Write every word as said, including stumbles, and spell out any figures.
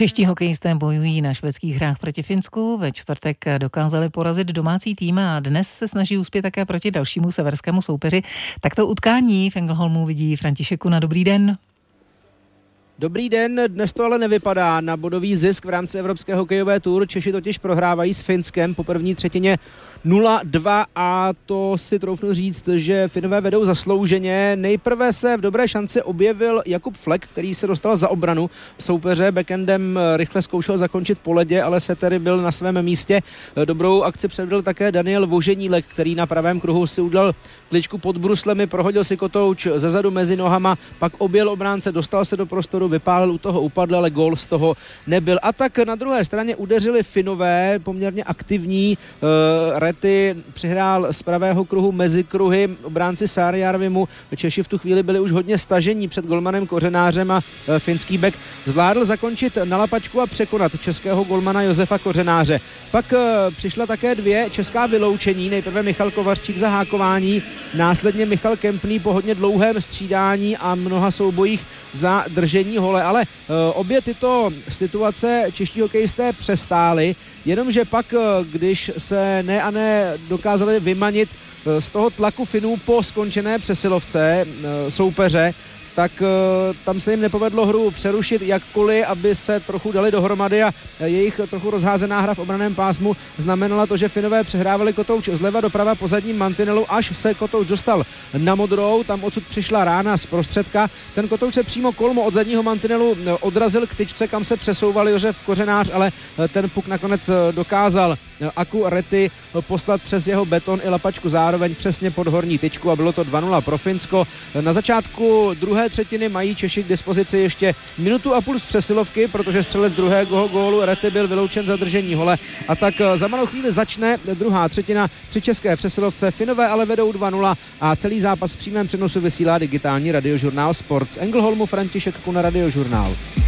Čeští hokejisté bojují na švédských hrách proti Finsku. Ve čtvrtek dokázali porazit domácí tým a dnes se snaží uspět také proti dalšímu severskému soupeři. Takto utkání v Ängelholmu vidí František Kuna. Dobrý den. Dobrý den, dnes to ale nevypadá na bodový zisk v rámci Evropské hokejové tour. Češi totiž prohrávají s Finskem po první třetině nula dva a to si troufnu říct, že Finové vedou zaslouženě. Nejprve se v dobré šanci objevil Jakub Flek, který se dostal za obranu soupeře. Backendem rychle zkoušel zakončit po ledě, ale Setery byl na svém místě. Dobrou akci předvedl také Daniel Voženílek, který na pravém kruhu si udal kličku pod bruslemi, prohodil si kotouč zezadu mezi nohama, pak objel obránce, dostal se do prostoru, vypálil, u toho upadl, ale gól z toho nebyl. A tak na druhé straně udeřili Finové, poměrně aktivní. Uh, Rety přihrál z pravého kruhu mezi kruhy obránci Saarijärvimu. Češi v tu chvíli byli už hodně stažení před golmanem Kořenářem a uh, finský bek zvládl zakončit na lapačku a překonat českého golmana Josefa Kořenáře. Pak uh, přišla také dvě česká vyloučení. Nejprve Michal Kovařčík za hákování, následně Michal Kempný po hodně dlouhém střídání a mnoha soubojích za držení hole, ale uh, obě tyto situace čeští hokejisté přestáli, jenomže pak, uh, když se ne a ne dokázali vymanit uh, z toho tlaku Finů po skončené přesilovce uh, soupeře, tak uh, tam se jim nepovedlo hru přerušit jakkoliv, aby se trochu dali dohromady a jejich trochu rozházená hra v obranném pásmu znamenala to, že Finové přehrávali kotouč zleva doprava po zadním mantinelu, až se kotouč dostal na modrou, tam odsud přišla rána z prostředka. Ten kotouč se přímo kolmo od zadního mantinelu odrazil k tyčce, kam se přesouval Josef Kořenář, ale ten puk nakonec dokázal Aku Rety poslat přes jeho beton i lapačku zároveň přesně pod horní tyčku a bylo to dva nula pro Finsko. Na začátku druhé třetiny mají Češi k dispozici ještě minutu a půl z přesilovky, protože střelec druhého gólu Rety byl vyloučen za držení hole. A tak za malou chvíli začne druhá třetina při české přesilovce. Finové ale vedou dva nula a celý zápas v přímém přenosu vysílá digitální radiožurnál Sport. Z Ängelholmu František Kuna, Radiožurnál.